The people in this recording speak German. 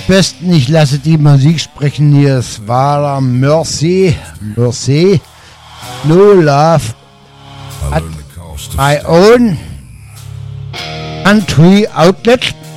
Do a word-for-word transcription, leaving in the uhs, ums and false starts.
besten, ich lasse die Musik sprechen. Hier ist Wala Mercy, Mercy, No Love at my own country outlet.